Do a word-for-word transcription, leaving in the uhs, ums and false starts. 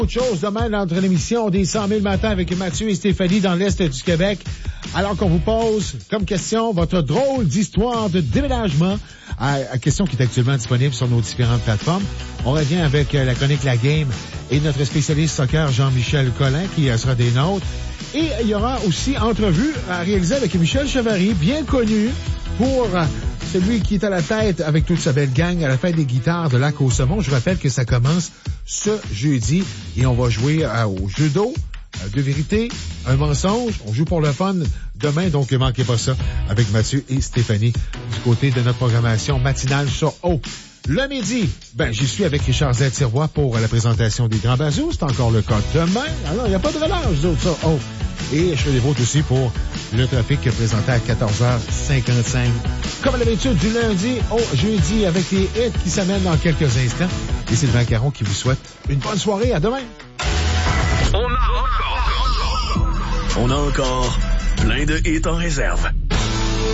Autre chose, demain, dans notre émission des cent mille matins avec Mathieu et Stéphanie dans l'Est du Québec. Alors qu'on vous pose comme question votre drôle d'histoire de déménagement, à, à question qui est actuellement disponible sur nos différentes plateformes. On revient avec euh, la chronique La Game et notre spécialiste soccer Jean-Michel Collin qui euh, sera des nôtres. Et il y aura aussi entrevue à réaliser avec Michel Chevary, bien connu pour euh, celui qui est à la tête avec toute sa belle gang à la fête des guitares de Lac au Saumon. Je rappelle que ça commence ce jeudi et on va jouer euh, au jeu d'eau, euh, de vérité, un mensonge. On joue pour le fun demain, donc ne manquez pas ça avec Mathieu et Stéphanie du côté de notre programmation matinale sur O. Le midi, ben j'y suis avec Richard Z-Tiroir pour la présentation des Grands Bazous. C'est encore le cas demain. Alors, il n'y a pas de relâche d'autres ça. Oh. Et je fais des votes aussi pour le trafic présenté à quatorze heures cinquante-cinq. Comme à l'habitude, du lundi au jeudi avec les hits qui s'amènent dans quelques instants. Et Sylvain Caron qui vous souhaite une bonne soirée. À demain. On a encore, on a encore plein de hits en réserve.